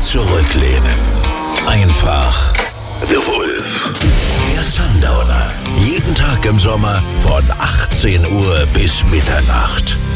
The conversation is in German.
zurücklehnen. Einfach The Wolf. Der Sundowner. Jeden Tag im Sommer von 18 Uhr bis Mitternacht.